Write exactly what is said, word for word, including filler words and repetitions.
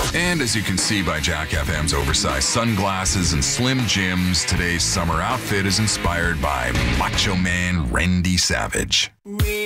And as you can see by Jack F M's oversized sunglasses and Slim Jims, today's summer outfit is inspired by Macho Man Randy Savage. We